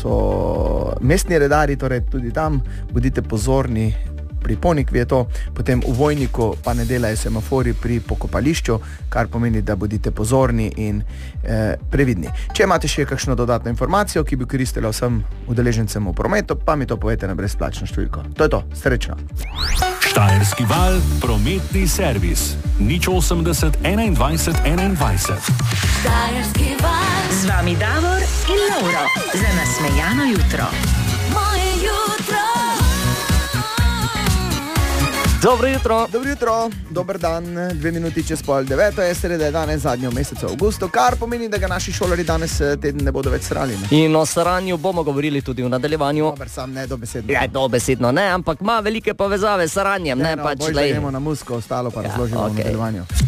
so mestni redarji, torej tudi tam bodite pozorni. Pri Ponikvi je to, potem v Vojniku pa ne delajo semafori pri pokopališču, kar pomeni, da bodite pozorni in previdni. Če imate še kakšno dodatno informacijo, ki bi koristila vsem udeležencem v prometu, pa mi to povejte na brezplačno številko. To je to, srečno. Štajerski val, prometni servis. 080 21 21. Štajerski val. Z vami Davor in Lauro. Za nasmejano jutro. Moje jutro. Dobro jutro. Dobro jutro, dober dan, 2 minuti čez 8:30, je sreda, danes zadnjo meseca avgusta, kar pomeni, da ga naši šolari danes teden ne bodo več srali. Ne? In o saranju bomo govorili tudi v nadaljevanju. Dober, sam ne dobesedno. Ja, dobesedno ne, ampak ima velike povezave s saranjem. Ne, no, pač bolj gremo na muziko, ostalo pa razložimo v nadaljevanju.